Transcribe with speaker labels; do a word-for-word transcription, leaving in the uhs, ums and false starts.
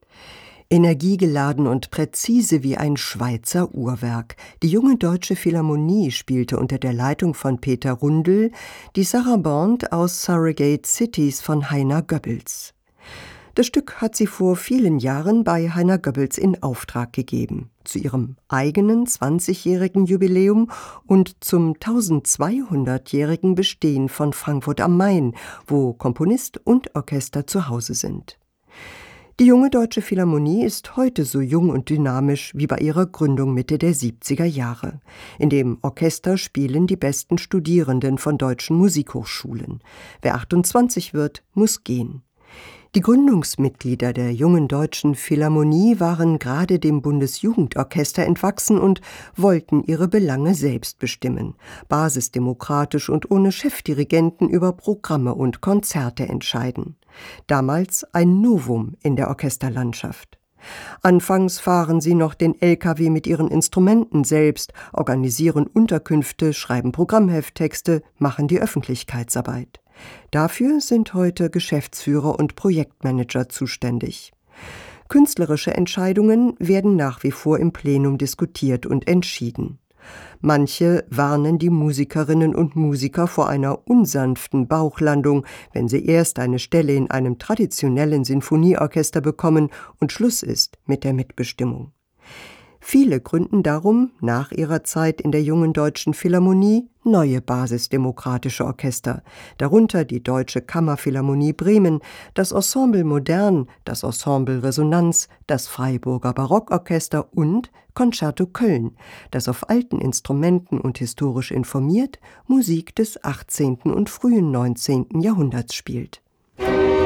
Speaker 1: Energiegeladen und präzise wie ein Schweizer Uhrwerk. Die Junge Deutsche Philharmonie spielte unter der Leitung von Peter Rundl die Sarabande aus Surrogate Cities von Heiner Goebbels. Das Stück hat sie vor vielen Jahren bei Heiner Goebbels in Auftrag gegeben. Zu ihrem eigenen zwanzigjährigen Jubiläum und zum eintausendzweihundertjährigen Bestehen von Frankfurt am Main, wo Komponist und Orchester zu Hause sind. Die Junge Deutsche Philharmonie ist heute so jung und dynamisch wie bei ihrer Gründung Mitte der siebziger Jahre. In dem Orchester spielen die besten Studierenden von deutschen Musikhochschulen. Wer achtundzwanzig wird, muss gehen. Die Gründungsmitglieder der Jungen Deutschen Philharmonie waren gerade dem Bundesjugendorchester entwachsen und wollten ihre Belange selbst bestimmen, basisdemokratisch und ohne Chefdirigenten über Programme und Konzerte entscheiden. Damals ein Novum in der Orchesterlandschaft. Anfangs fahren sie noch den L K W mit ihren Instrumenten selbst, organisieren Unterkünfte, schreiben Programmhefttexte, machen die Öffentlichkeitsarbeit. Dafür sind heute Geschäftsführer und Projektmanager zuständig. Künstlerische Entscheidungen werden nach wie vor im Plenum diskutiert und entschieden. Manche warnen die Musikerinnen und Musiker vor einer unsanften Bauchlandung, wenn sie erst eine Stelle in einem traditionellen Sinfonieorchester bekommen und Schluss ist mit der Mitbestimmung. Viele gründen darum nach ihrer Zeit in der Jungen Deutschen Philharmonie neue basisdemokratische Orchester, darunter die Deutsche Kammerphilharmonie Bremen, das Ensemble Modern, das Ensemble Resonanz, das Freiburger Barockorchester und Concerto Köln, das auf alten Instrumenten und historisch informiert Musik des achtzehnten und frühen neunzehnten Jahrhunderts spielt.